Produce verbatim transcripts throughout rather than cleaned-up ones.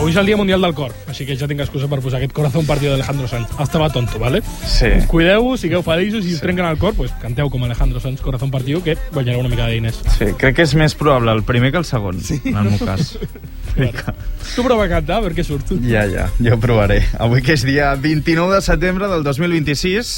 Avui és el Dia Mundial del Cor, així que ja tinc excusa per posar aquest Corazón Partido d'Alejandro Sanz. Estava tonto, ¿vale? Sí. Cuideu-vos, sigueu feliços, i si us trenquen el cor, pues canteu com Alejandro Sanz, Corazón Partido, que guanyareu una mica de diners. Sí, crec que és més probable el primer que el segon, sí. en el meu cas. Bueno. Tu prova a cantar, a veure què surt. Ja, ja, jo provaré. Avui que és dia vint-i-nou de setembre del dos mil vint-i-sis...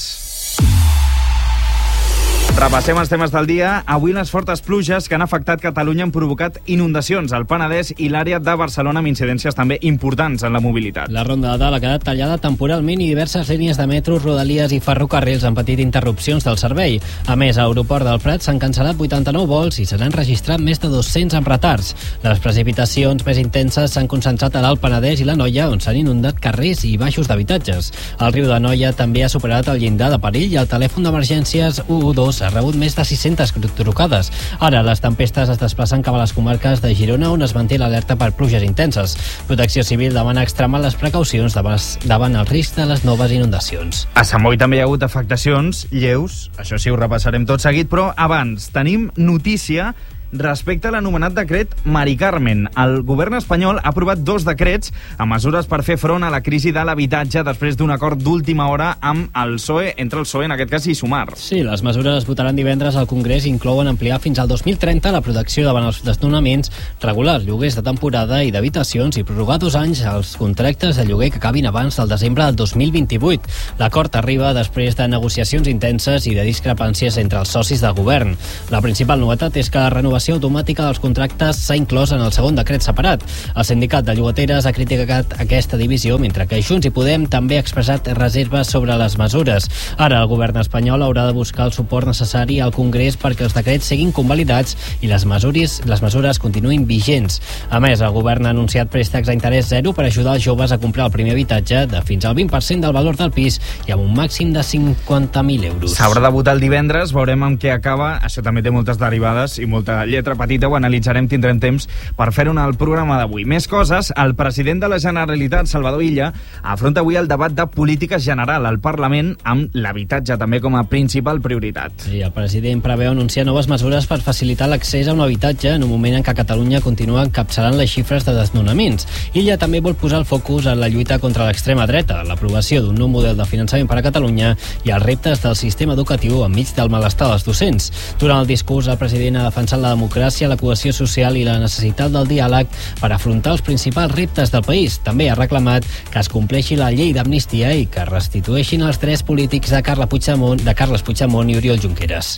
Repassem els temes del dia. Avui les fortes pluges que han afectat Catalunya han provocat inundacions al Penedès i l'àrea de Barcelona, amb incidències també importants en la mobilitat. La Ronda de Dalt ha quedat tallada temporalment i diverses línies de metro, rodalies i ferrocarrils han patit interrupcions del servei. A més, a l'aeroport del Prat s'han cancel·lat vuitanta-nou vols i se n'han registrat més de dos-cents amb retards. Les precipitacions més intenses s'han concentrat a l'Alt Penedès i l'Anoia, on s'han inundat carrers i baixos d'habitatges. El riu d'Anoia també ha superat el llindar de perill i el telèfon d'emergències u u dos ha rebut més de sis-centes trucades. Ara, les tempestes es desplacen cap a les comarques de Girona, on es manté l'alerta per pluges intenses. Protecció Civil demana extremar les precaucions davant el risc de les noves inundacions. A Sant Boi també hi ha hagut afectacions lleus, això sí, ho repassarem tot seguit, però abans tenim notícia respecte a l'anomenat decret Mari Carmen. El govern espanyol ha aprovat dos decrets amb mesures per fer front a la crisi de l'habitatge després d'un acord d'última hora amb el P S O E, entre el P S O E en aquest cas i Sumar. Sí, les mesures es votaran divendres al Congrés i inclouen ampliar fins al dos mil trenta la protecció davant els desnonaments, regular els lloguers de temporada i d'habitacions i prorrogar dos anys els contractes de lloguer que acabin abans del desembre del dos mil vint-i-vuit. L'acord arriba després de negociacions intenses i de discrepàncies entre els socis del govern. La principal novetat és que la renovació automàtica dels contractes s'ha inclòs en el segon decret separat. El sindicat de llogateres ha criticat aquesta divisió, mentre que Junts i Podem també ha expressat reserves sobre les mesures. Ara el govern espanyol haurà de buscar el suport necessari al Congrés perquè els decrets siguin convalidats i les mesures, les mesures continuïn vigents. A més, el govern ha anunciat préstecs a interès zero per ajudar els joves a comprar el primer habitatge de fins al vint per cent del valor del pis i amb un màxim de cinquanta mil euros. S'haurà de votar el divendres, veurem amb què acaba. Això també té moltes derivades i molta lletra petita, ho analitzarem, tindrem temps per fer-ho en el programa d'avui. Més coses, el president de la Generalitat, Salvador Illa, afronta avui el debat de política general al Parlament amb l'habitatge també com a principal prioritat. Sí, el president preveu anunciar noves mesures per facilitar l'accés a un habitatge en un moment en què Catalunya continua encapçalant les xifres de desnonaments. Illa també vol posar el focus en la lluita contra l'extrema dreta, l'aprovació d'un nou model de finançament per a Catalunya i els reptes del sistema educatiu enmig del malestar dels docents. Durant el discurs, el president ha defensat la democràcia, la cohesió social i la necessitat del diàleg per afrontar els principals reptes del país. També ha reclamat que es compleixi la llei d'amnistia i que restitueixin els drets polítics de Carles Puigdemont, de Carles Puigdemont i Oriol Junqueras.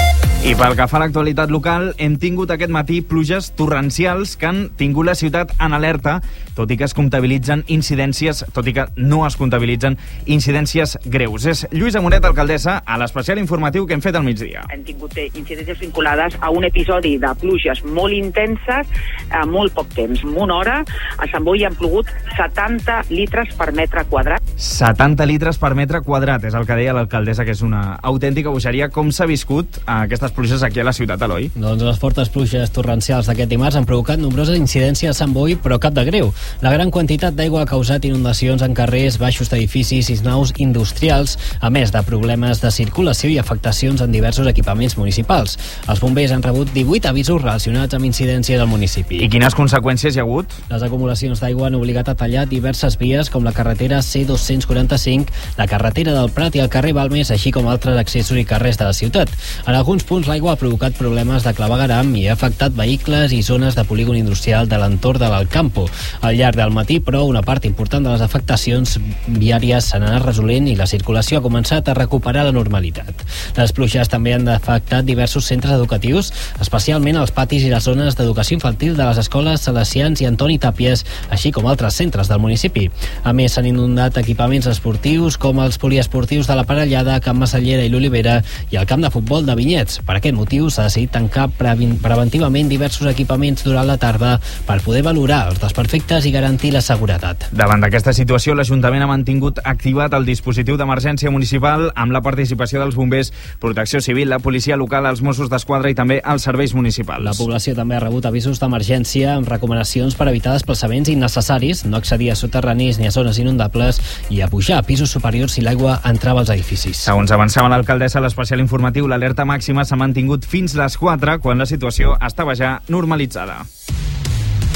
I pel que fa a l'actualitat local, hem tingut aquest matí pluges torrencials que han tingut la ciutat en alerta, tot i que es comptabilitzen incidències, tot i que no es comptabilitzen incidències greus. És Lluïsa Moret, alcaldessa, a l'especial informatiu que hem fet al migdia. Hem tingut incidències vinculades a un episodi de pluges molt intenses, a molt poc temps. En una hora, a Sant Boi han plogut setanta litres per metre quadrat. setanta litres per metre quadrat, és el que deia l'alcaldessa, que és una autèntica bogeria. Com s'ha viscut aquestes pluges aquí a la ciutat, Eloi? Doncs les fortes pluges torrencials d'aquest dimarts han provocat nombroses incidències a Sant Boi, però cap de greu. La gran quantitat d'aigua ha causat inundacions en carrers, baixos d'edificis i naus industrials, a més de problemes de circulació i afectacions en diversos equipaments municipals. Els bombers han rebut divuit avisos relacionats amb incidències al municipi. I quines conseqüències hi ha hagut? Les acumulacions d'aigua han obligat a tallar diverses vies, com la carretera C dos-cents quaranta-cinc, la carretera del Prat i el carrer Balmes, així com altres accessos i carrers de la ciutat. En alguns punts l'aigua ha provocat problemes de clavegueram i ha afectat vehicles i zones de polígon industrial de l'entorn de l'Alcampo. Al llarg del matí, però, una part important de les afectacions viàries s'han anat resolent i la circulació ha començat a recuperar la normalitat. Les pluges també han afectat diversos centres educatius, especialment els patis i les zones d'educació infantil de les escoles Salesians i Antoni Tàpies, així com altres centres del municipi. A més, s'han inundat equipaments esportius com els poliesportius de la Parellada, Camp Massallera i l'Olivera i el camp de futbol de Vinyets. Per aquest motiu s'ha decidit tancar preventivament diversos equipaments durant la tarda per poder valorar els desperfectes i garantir la seguretat. Davant d'aquesta situació, l'Ajuntament ha mantingut activat el dispositiu d'emergència municipal amb la participació dels bombers, Protecció Civil, la policia local, els Mossos d'Esquadra i també els serveis municipals. La població també ha rebut avisos d'emergència amb recomanacions per evitar desplaçaments innecessaris, no accedir a soterranis ni a zones inundables i a pujar a pisos superiors si l'aigua entrava als edificis. Segons avançava l'alcaldessa, l'especial informatiu, l'alerta màxima s'ha mantingut fins les quatre, quan la situació estava ja normalitzada.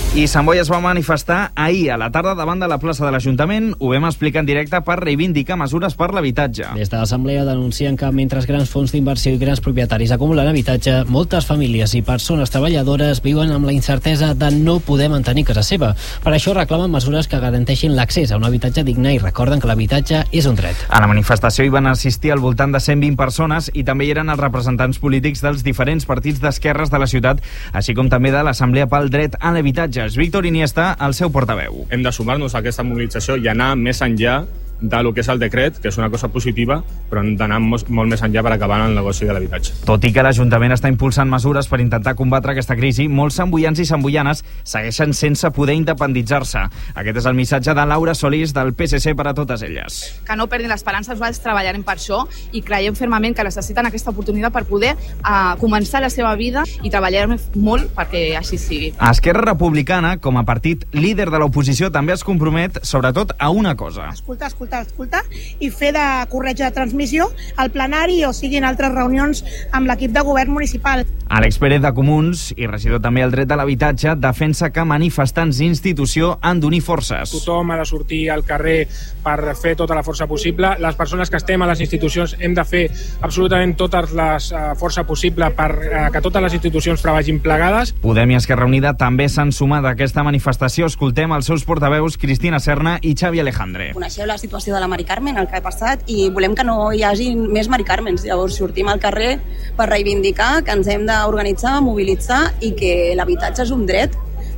I Sant Boi es va manifestar ahir a la tarda davant de la plaça de l'Ajuntament. Ho vam explicar en directe per reivindicar mesures per l'habitatge. Des de l'Assemblea denuncien que mentre grans fons d'inversió i grans propietaris acumulen habitatge, moltes famílies i persones treballadores viuen amb la incertesa de no poder mantenir casa seva. Per això reclamen mesures que garanteixin l'accés a un habitatge digne i recorden que l'habitatge és un dret. A la manifestació hi van assistir al voltant de cent vint persones i també hi eren els representants polítics dels diferents partits d'esquerres de la ciutat, així com també de l'Assemblea pel Dret a l'Habitatge. Víctor Iniesta, el seu portaveu. Hem de sumar-nos a aquesta mobilització i anar més enllà de lo que és el decret, que és una cosa positiva, però hem d'anar molt més enllà per acabar el negoci de l'habitatge. Tot i que l'Ajuntament està impulsant mesures per intentar combatre aquesta crisi, molts samboians i samboianes segueixen sense poder independitzar-se. Aquest és el missatge de Laura Solís, del P S C, per a totes elles. Que no perdin l'esperança, nosaltres treballarem per això i creiem fermament que necessiten aquesta oportunitat per poder uh, començar la seva vida i treballarem molt perquè així sigui. Esquerra Republicana, com a partit líder de l'oposició, també es compromet sobretot a una cosa. Escolta, escolta, escoltar i fer de corretge de transmissió al plenari o siguin altres reunions amb l'equip de govern municipal. Àlex Pérez, de Comuns, i regidor també al dret de l'habitatge, defensa que manifestants i institució han d'unir forces. Tothom ha de sortir al carrer per fer tota la força possible. Les persones que estem a les institucions hem de fer absolutament tota la força possible per que totes les institucions treballin plegades. Podem i Esquerra Unida també s'han sumat a aquesta manifestació. Escoltem els seus portaveus Cristina Serna i Xavi Alejandre. Coneixeu la situació de la Mari Carmen, el que ha passat, i volem que no hi hagi més Mari Carmens. Llavors sortim al carrer per reivindicar que ens hem d'organitzar, mobilitzar i que l'habitatge és un dret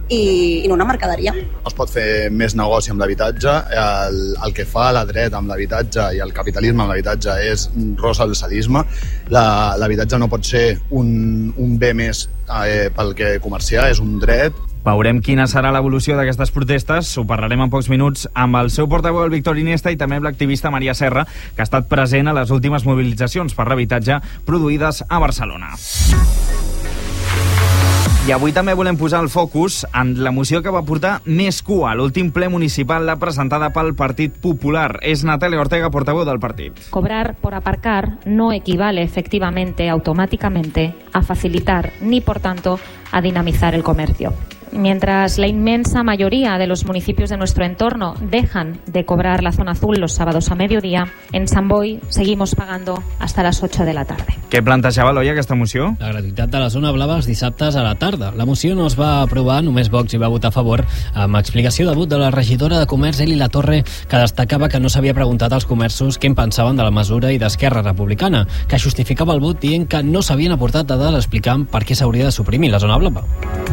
i, i no una mercaderia. No es pot fer més negoci amb l'habitatge. El, el que fa la dret amb l'habitatge i el capitalisme amb l'habitatge és rosa el sadisme. La, l'habitatge no pot ser un, un bé més eh, pel que comerciar, és un dret. Veurem quina serà l'evolució d'aquestes protestes. Ho parlarem en pocs minuts amb el seu portaveu, el Víctor Iniesta, i també amb l'activista Maria Serra, que ha estat present a les últimes mobilitzacions per l'habitatge produïdes a Barcelona. I avui també volem posar el focus en la moció que va portar més cua. L'últim ple municipal l'ha presentada pel Partit Popular. És Natalia Ortega, portaveu del partit. Cobrar por aparcar no equivale efectivamente, automáticamente, a facilitar ni, por tanto, a dinamizar el comercio. Mientras la inmensa mayoría de los municipios de nuestro entorno dejan de cobrar la zona azul los sábados a mediodía, en Sant Boi seguimos pagando hasta las ocho de la tarde. Què plantejava, Eloi, aquesta moció? La gratuïtat de la zona blava els dissabtes a la tarda. La moció no es va aprovar, només Vox hi va votar a favor, amb explicació de vot de la regidora de Comerç, Eli Latorre, que destacava que no s'havia preguntat als comerços què en pensaven de la mesura, i d'Esquerra Republicana, que justificava el vot dient que no s'havien aportat dades explicant per què s'hauria de suprimir la zona blava.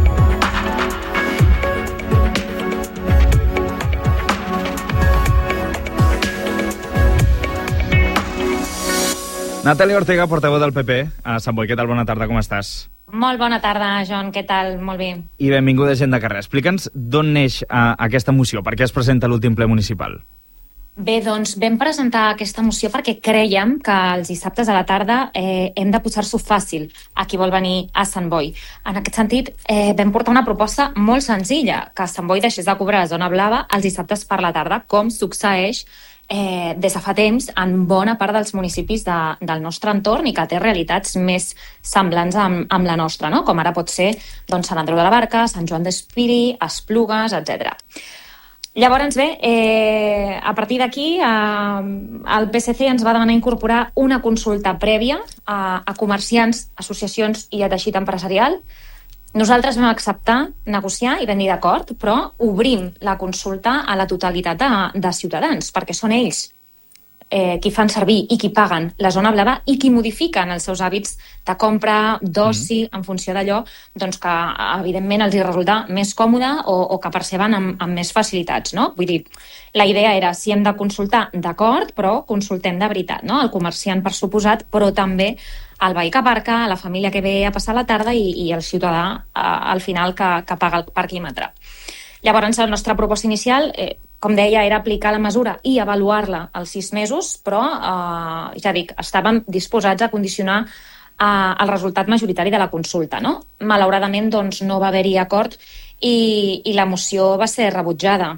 Natalia Ortega, portaveu del P P a Sant Boi. Què tal? Bona tarda, com estàs? Molt bona tarda, Joan. Què tal? Molt bé. I benvinguda, gent de carrer. Explica'ns d'on neix uh, aquesta moció, per què es presenta l'últim ple municipal. Bé, doncs vam presentar aquesta moció perquè creiem que els dissabtes a la tarda eh, hem de posar-s'ho fàcil a qui vol venir a Sant Boi. En aquest sentit, eh, vam portar una proposta molt senzilla, que Sant Boi deixés de cobrar la zona blava els dissabtes per la tarda, com succeeix eh, des de fa temps en bona part dels municipis de, del nostre entorn i que té realitats més semblants amb, amb la nostra, no? Com ara pot ser doncs, Sant Andreu de la Barca, Sant Joan d'Espiri, Esplugues, etcètera. Llavors, bé, eh, a partir d'aquí eh, el P S C ens va demanar incorporar una consulta prèvia a, a comerciants, associacions i a teixit empresarial. Nosaltres vam acceptar negociar i vam dir d'acord, però obrim la consulta a la totalitat de, de ciutadans, perquè són ells eh, qui fan servir i qui paguen la zona blava i qui modifiquen els seus hàbits de compra, d'oci, mm. en funció d'allò doncs que, evidentment, els hi resulta més còmode o, o que perceben amb, amb més facilitats, no? Vull dir, la idea era, si hem de consultar, d'acord, però consultem de veritat, no? El comerciant, per suposat, però també el veí que aparca, la família que ve a passar la tarda i, i el ciutadà, eh, al final, que, que paga el parquímetre. Llavors, la nostra proposta inicial, eh, com deia, era aplicar la mesura i avaluar-la als sis mesos, però, eh, ja dic, estàvem disposats a condicionar eh, el resultat majoritari de la consulta, no? Malauradament, doncs, no va haver-hi acord i, i la moció va ser rebutjada.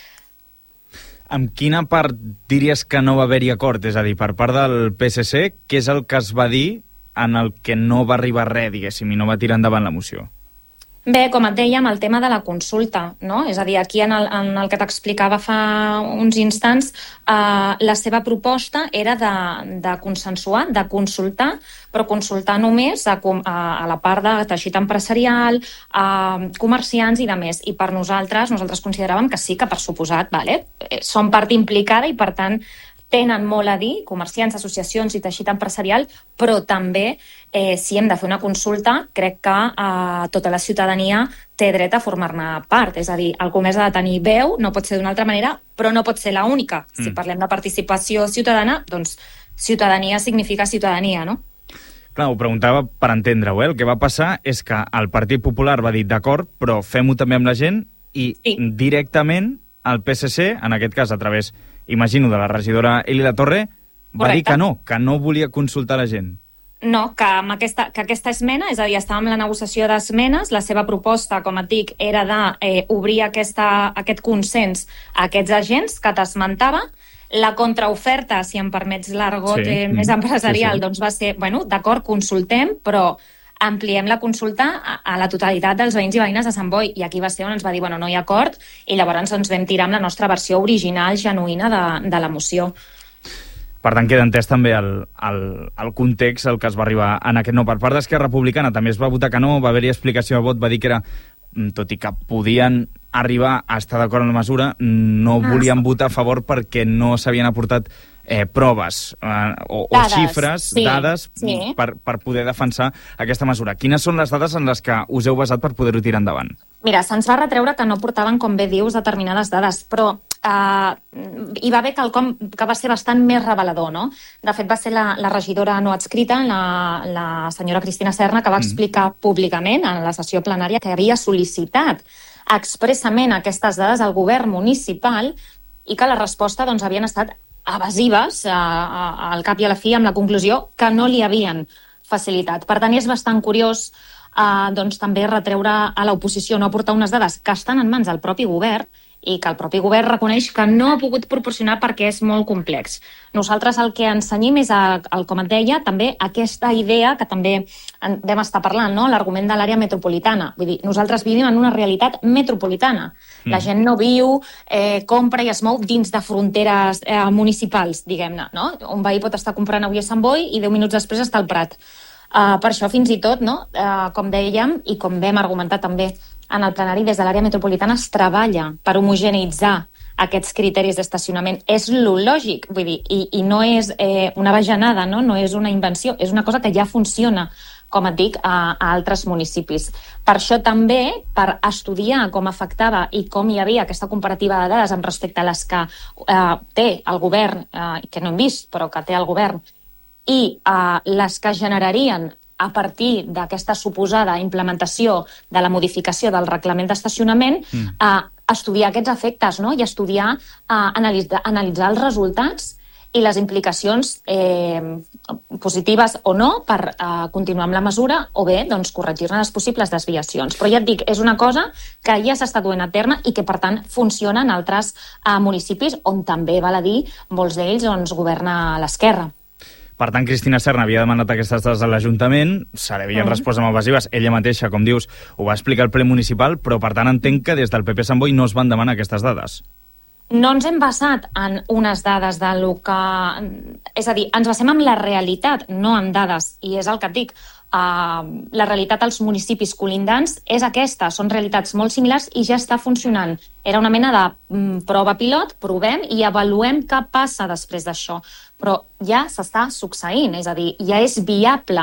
Amb quina part diries que no va haver-hi acord? És a dir, per part del P S C, què és el que es va dir en el que no va arribar res, diguéssim, i no va tirar endavant la moció? Bé, com et dèiem, el tema de la consulta, no? És a dir, aquí en el, en el que t'explicava fa uns instants, eh, la seva proposta era de, de consensuar, de consultar, però consultar només a, a, a la part de teixit empresarial, a comerciants i de més. I per nosaltres, nosaltres consideràvem que sí, que per suposat, vale? Som part implicada i per tant tenen molt a dir, comerciants, associacions i teixit empresarial, però també, eh, si hem de fer una consulta, crec que eh, tota la ciutadania té dret a formar-ne part. És a dir, el comerç ha de tenir veu, no pot ser d'una altra manera, però no pot ser l'única. Mm. Si parlem de participació ciutadana, doncs ciutadania significa ciutadania, no? Clar, ho preguntava per entendre-ho, eh? El que va passar és que el Partit Popular va dir d'acord, però fem-ho també amb la gent i sí. directament el P S C, en aquest cas a través, imagino, de la regidora Eli Latorre, va Correcte. dir que no, que no volia consultar la gent. No, que, amb aquesta, que aquesta esmena, és a dir, estàvem en la negociació d'esmenes, la seva proposta, com et dic, era d'obrir eh, aquesta, aquest consens a aquests agents que t'esmentava. La contraoferta, si em permets l'argot sí. eh, més empresarial, sí, sí. doncs va ser, bueno, d'acord, consultem, però ampliem la consulta a, a la totalitat dels veïns i veïnes de Sant Boi. I aquí va ser on ens va dir, bueno, no hi ha acord, i llavors ens vam tirar amb la nostra versió original, genuïna de, de la moció. Per tant, queda entès també el, el, el context al que es va arribar en aquest no. Per part d'Esquerra Republicana també es va votar que no, va haver-hi explicació de vot, va dir que era, tot i que podien arribar a estar d'acord amb la mesura, no volien votar a favor perquè no s'havien aportat eh, proves eh, o, o xifres, sí, dades, sí. Per, per poder defensar aquesta mesura. Quines són les dades en les que us heu basat per poder-ho tirar endavant? Mira, se'ns va retreure que no portaven, com bé dius, determinades dades, però eh, hi va haver quelcom que va ser bastant més revelador, no? De fet, va ser la, la regidora no adscrita, la, la senyora Cristina Serna, que va explicar mm. públicament en la sessió plenària que havia sol·licitat expressament aquestes dades al govern municipal i que la resposta doncs, havien estat evasives a, a, al cap i a la fi amb la conclusió que no li havien facilitat. Per tant, és bastant curiós eh, doncs, també retreure a l'oposició no aportar unes dades que estan en mans del propi govern i que el propi govern reconeix que no ha pogut proporcionar perquè és molt complex. Nosaltres el que ensenyim és, a, el, com et deia, també aquesta idea que també en, vam estar parlant, no? L'argument de l'àrea metropolitana. Vull dir, nosaltres vivim en una realitat metropolitana. Mm. La gent no viu, eh, compra i es mou dins de fronteres eh, municipals, diguem-ne. No? Un veí pot estar comprant avui a Sant Boi i deu minuts després està al Prat. Uh, per això, fins i tot, no? uh, com dèiem, i com vam argumentar també en el plenari, des de l'àrea metropolitana es treballa per homogeneitzar aquests criteris d'estacionament. És lo lògic, vull dir, i, i no és eh, una bajanada, no? No és una invenció, és una cosa que ja funciona, com et dic, a, a altres municipis. Per això també, per estudiar com afectava i com hi havia aquesta comparativa de dades amb respecte a les que eh, té el govern, eh, que no hem vist, però que té el govern, i eh, les que generarien a partir d'aquesta suposada implementació de la modificació del reglament d'estacionament, mm. a estudiar aquests efectes, no? I estudiar, a analitzar, analitzar els resultats i les implicacions eh, positives o no per eh, continuar amb la mesura o bé doncs, corregir-ne les possibles desviacions. Però ja et dic, és una cosa que ja s'està duent a terme i que, per tant, funciona en altres eh, municipis on també, val a dir, molts d'ells doncs, governa l'esquerra. Per tant, Cristina Serna havia demanat aquestes dades a l'Ajuntament, se li havien mm. respost amb evasives, ella mateixa, com dius, ho va explicar al ple municipal, però per tant entenc que des del P P Sant Boi no es van demanar aquestes dades. No ens hem basat en unes dades de lo que... És a dir, ens basem en la realitat, no en dades, i és el que et dic. Uh, la realitat als municipis colindants és aquesta, són realitats molt similars i ja està funcionant. Era una mena de mm, prova pilot, provem i avaluem què passa després d'això. Però ja s'està succeint, és a dir, ja és viable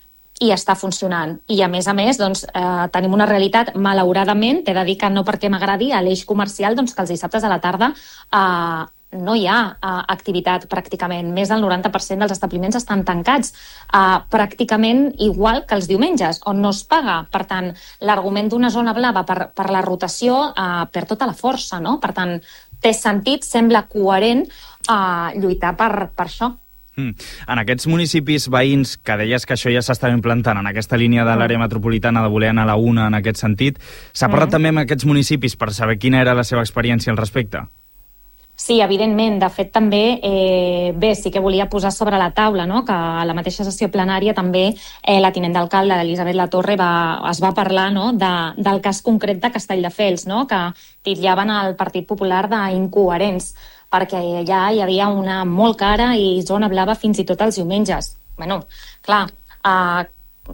i està funcionant. I a més a més, doncs, eh, tenim una realitat, malauradament, t'he de dir que no perquè m'agradi, a l'eix comercial, doncs, que els dissabtes a la tarda eh, no hi ha uh, activitat pràcticament. Més del noranta per cent dels establiments estan tancats, uh, pràcticament igual que els diumenges, on no es paga. Per tant, l'argument d'una zona blava per, per la rotació uh, perd tota la força, no? Per tant, té sentit, sembla coherent uh, lluitar per, per això. Mm. En aquests municipis veïns, que deies que això ja s'estava implantant en aquesta línia de l'àrea metropolitana de voler anar a la una en aquest sentit, s'ha parlat mm. també amb aquests municipis per saber quina era la seva experiència al respecte? Sí, evidentment. De fet, també, eh, bé, sí que volia posar sobre la taula, no?, que a la mateixa sessió plenària també eh, la tinent d'alcalde, Elisabet Latorre, va, es va parlar, no?, de, del cas concret de Castelldefels, no?, que titllaven el Partit Popular d'incoherents, perquè allà hi havia una molt cara i zona blava fins i tot els diumenges. Bueno, clar, eh,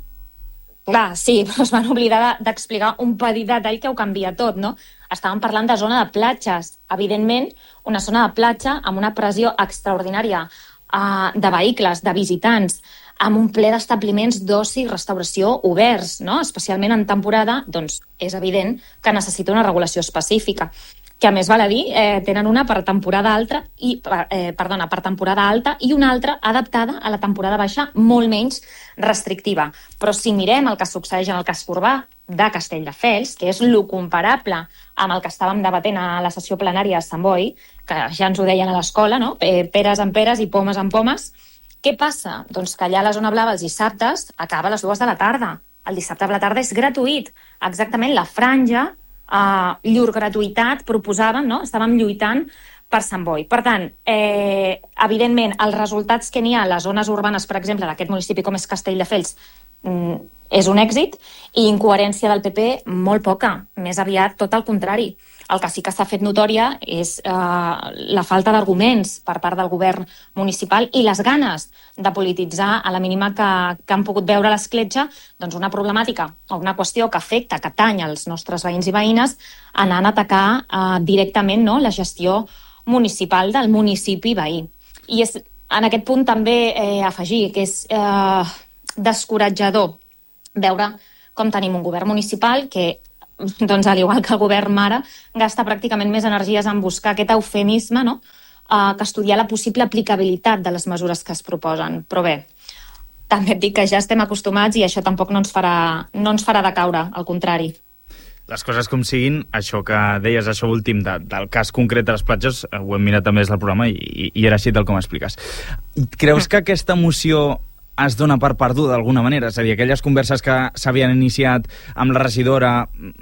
clar, sí, però es van oblidar d'explicar un petit detall que ho canvia tot, no? Estàvem parlant de zona de platges. Evidentment, una zona de platja amb una pressió extraordinària uh, de vehicles, de visitants, amb un ple d'establiments d'oci i restauració oberts, no? Especialment en temporada, doncs és evident que necessita una regulació específica. Que a més val a dir, eh, tenen una per temporada alta i eh, perdona, per temporada alta i una altra adaptada a la temporada baixa, molt menys restrictiva. Però si mirem el que succeeix en el casc urbà de Castelldefels, que és lo comparable amb el que estàvem debatent a la sessió plenària a Sant Boi, que ja ens ho deien a l'escola, no? Peres en peres i pomes en pomes. Què passa? Doncs que allà a la zona blava els dissabtes acaba a les dues de la tarda. El dissabte a la tarda és gratuït. Exactament la franja, Uh, llur gratuïtat proposaven, no? Estàvem lluitant per Sant Boi. Per tant, eh, evidentment, els resultats que n'hi ha a les zones urbanes, per exemple, d'aquest municipi com és Castelldefels, mm, és un èxit, i incoherència del P P molt poca, més aviat tot el contrari. El que sí que s'ha fet notòria és eh, la falta d'arguments per part del govern municipal i les ganes de polititzar a la mínima que, que han pogut veure a l'escletxa, doncs una problemàtica o una qüestió que afecta, que tanya els nostres veïns i veïnes, anant a atacar eh, directament, no?, la gestió municipal del municipi veí. I és, en aquest punt també eh, afegir que és eh, descoratjador veure com tenim un govern municipal que, doncs, al igual que el govern mare, gasta pràcticament més energies en buscar aquest eufemisme, no?, uh, que estudiar la possible aplicabilitat de les mesures que es proposen. Però bé, també et dic que ja estem acostumats i això tampoc no ens farà, no ens farà decaure, al contrari. Les coses com siguin, això que deies, això últim de, del cas concret de les platges, ho hem mirat també des del programa i, i era així tal com expliques. Creus que aquesta moció es dona per perduda d'alguna manera? És a dir, aquelles converses que s'havien iniciat amb la regidora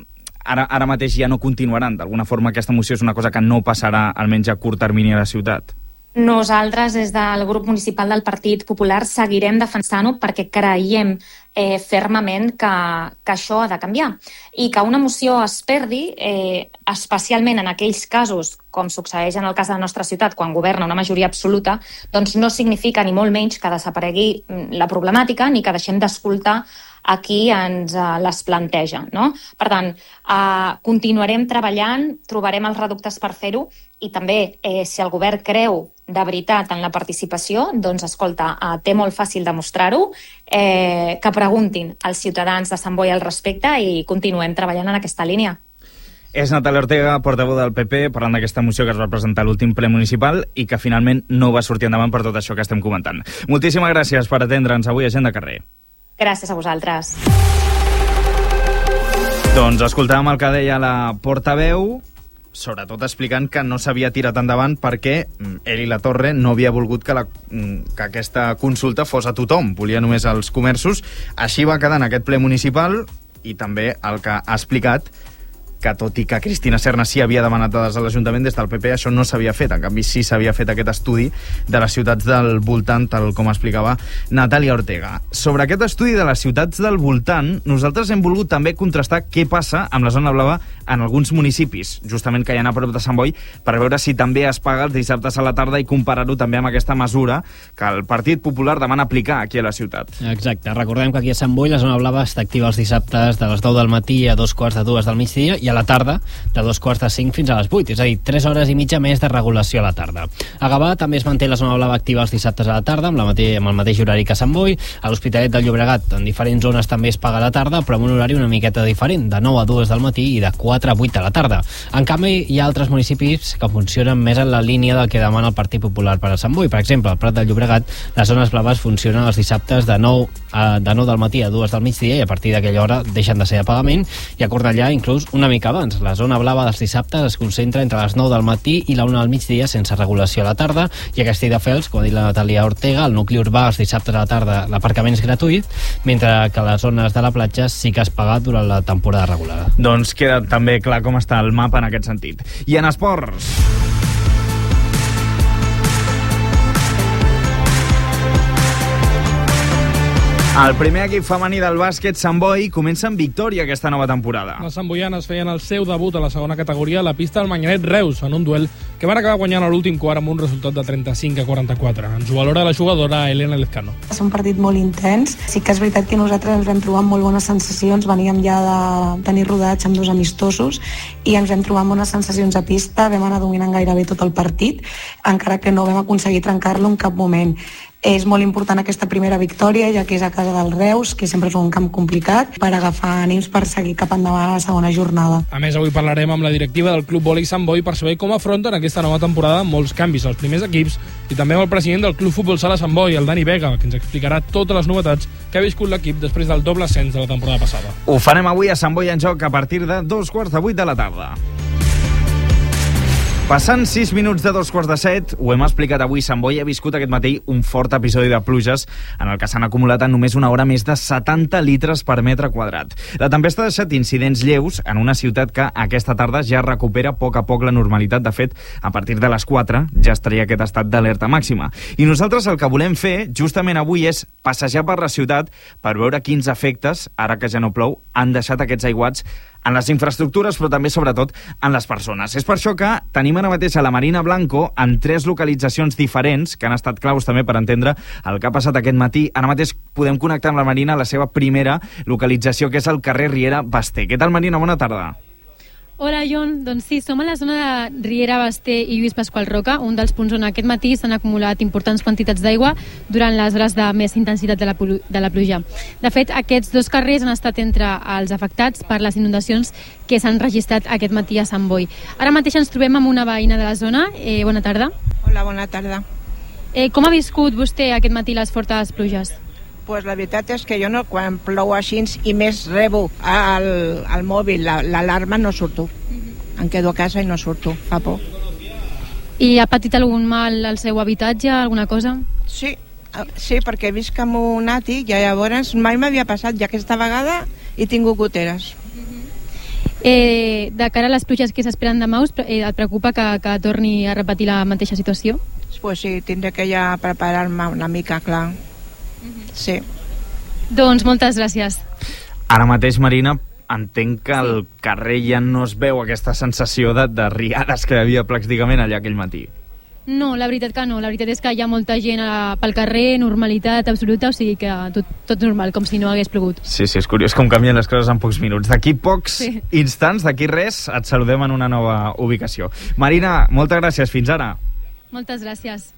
ara, ara mateix ja no continuaran? D'alguna forma aquesta moció és una cosa que no passarà almenys a curt termini a la ciutat? Nosaltres, des del grup municipal del Partit Popular, seguirem defensant-ho perquè creiem eh, fermament que, que això ha de canviar i que una moció es perdi, eh, especialment en aquells casos, com succeeix en el cas de la nostra ciutat, quan governa una majoria absoluta, doncs no significa ni molt menys que desaparegui la problemàtica ni que deixem d'escoltar a qui ens uh, les planteja, no? Per tant, uh, continuarem treballant, trobarem els reductes per fer-ho i també, eh, si el govern creu de veritat en la participació, doncs, escolta, uh, té molt fàcil demostrar-ho, eh, que preguntin als ciutadans de Sant Boi al respecte i continuem treballant en aquesta línia. És Natàlia Ortega, portaveu del P P, parlant d'aquesta moció que es va presentar a l'últim ple municipal i que finalment no va sortir endavant per tot això que estem comentant. Moltíssimes gràcies per atendre'ns avui a Gent de Carrer. Gràcies a vosaltres. Doncs escoltàvem el que deia la portaveu, sobretot explicant que no s'havia tirat endavant perquè ell i la Torre no havia volgut que, la, que aquesta consulta fos a tothom, volia només als comerços. Així va quedar en aquest ple municipal i també el que ha explicat que tot i que Cristina Serna sí havia demanat dades a l'Ajuntament, des del P P això no s'havia fet. En canvi, sí s'havia fet aquest estudi de les ciutats del voltant, tal com explicava Natàlia Ortega. Sobre aquest estudi de les ciutats del voltant, nosaltres hem volgut també contrastar què passa amb la zona blava en alguns municipis, justament que hi ha a prop de Sant Boi, per veure si també es paga els dissabtes a la tarda i comparar-ho també amb aquesta mesura que el Partit Popular demana aplicar aquí a la ciutat. Exacte. Recordem que aquí a Sant Boi la zona blava està activa els dissabtes de les deu del matí a dos quarts de dues del migdia i a la tarda de dos quarts de cinc fins a les vuit, és a dir, tres hores i mitja més de regulació a la tarda. A Gavà també es manté la zona blava activa els dissabtes a la tarda, amb, la mate amb el mateix horari que a Sant Boi. A l'Hospitalet del Llobregat, en diferents zones també es paga a la tarda, però amb un horari una miqueta diferent, de nou a dues del matí i de quatre a vuit de la tarda. En canvi, hi ha altres municipis que funcionen més en la línia del que demana el Partit Popular per a Sant Boi. Per exemple, al Prat del Llobregat, les zones blaves funcionen els dissabtes de nou, a, de nou del matí a dues del migdia i a partir d'aquella hora deixen de ser de pagament, i a Cornellà inclús una mica abans. La zona blava dels dissabtes es concentra entre les nou del matí i la una del migdia sense regulació a la tarda, i a Castelldefels, com ha dit la Natàlia Ortega, el nucli urbà els dissabtes a la tarda l'aparcament és gratuït, mentre que a les zones de la platja sí que es paga durant la temporada regulada. Doncs queda també clar com està el mapa en aquest sentit. I en esports... El primer equip femení del bàsquet, Sant Boi, comença amb victòria aquesta nova temporada. Les santboianes feien el seu debut a la segona categoria a la pista del Manyanet Reus, en un duel que van acabar guanyant a l'últim quart amb un resultat de trenta-cinc a quaranta-quatre. Ens ho valora la jugadora Elena Lezcano. És un partit molt intens. Sí que és veritat que nosaltres ens vam trobar amb molt bones sensacions. Veníem ja de tenir rodatge amb dos amistosos i ens vam trobar amb bones sensacions a pista. Vam anar dominant gairebé tot el partit, encara que no vam aconseguir trencar-lo en cap moment. És molt important aquesta primera victòria, ja que és a casa del Reus, que sempre és un camp complicat, per agafar ànims per seguir cap endavant a la segona jornada. A més, avui parlarem amb la directiva del Club Vòlei Sant Boi per saber com afronten aquesta nova temporada amb molts canvis als primers equips i també amb el president del Club Futbol Sala Sant Boi, el Dani Vega, que ens explicarà totes les novetats que ha viscut l'equip després del doble ascens de la temporada passada. Ho farem avui a Sant Boi en Joc a partir de dos quarts de vuit de la tarda. Passant sis minuts de dos quarts de set, ho hem explicat avui, Sant Boi ha viscut aquest matí un fort episodi de pluges en el que s'han acumulat en només una hora més de setanta litres per metre quadrat. La tempesta ha deixat incidents lleus en una ciutat que aquesta tarda ja recupera a poc a poc la normalitat. De fet, a partir de les quatre ja estaria aquest estat d'alerta màxima. I nosaltres el que volem fer justament avui és passejar per la ciutat per veure quins efectes, ara que ja no plou, han deixat aquests aiguats en les infraestructures, però també, sobretot, en les persones. És per això que tenim ara mateix a la Marina Blanco en tres localitzacions diferents, que han estat claus també per entendre el que ha passat aquest matí. Ara mateix podem connectar amb la Marina a la seva primera localització, que és el carrer Riera Basté. Què tal, Marina? Bona tarda. Hola, Jon. Doncs sí, som a la zona de Riera Basté i Lluís Pasqual Roca, un dels punts on aquest matí s'han acumulat importants quantitats d'aigua durant les hores de més intensitat de la, de la pluja. De fet, aquests dos carrers han estat entre els afectats per les inundacions que s'han registrat aquest matí a Sant Boi. Ara mateix ens trobem amb una veïna de la zona. Eh, bona tarda. Hola, bona tarda. Eh, com ha viscut vostè aquest matí les fortes pluges? Pues la veritat és que jo no, quan plou així i més rebo al, al mòbil l'alarma, no surto. Uh-huh. Em quedo a casa i no surto, fa por. I ha patit algun mal al seu habitatge, alguna cosa? Sí, sí, perquè visc amb un àtic i llavors mai m'havia passat, ja aquesta vegada he tingut goteres. Uh-huh. Eh, de cara a les pluges que s'esperen demà, us, eh, et preocupa que, que torni a repetir la mateixa situació? Pues sí, tindré que ja preparar-me una mica, clar. Sí. Doncs moltes gràcies. Ara mateix, Marina, entenc que al carrer ja no es veu aquesta sensació de, de riades que hi havia pràcticament allà aquell matí. No, la veritat que no. La veritat és que hi ha molta gent a, pel carrer, normalitat absoluta, o sigui que tot, tot normal, com si no hagués plogut. Sí, sí, és curiós com canvien les coses en pocs minuts. D'aquí pocs sí. instants, d'aquí res, et saludem en una nova ubicació. Marina, moltes gràcies. Fins ara. Moltes gràcies.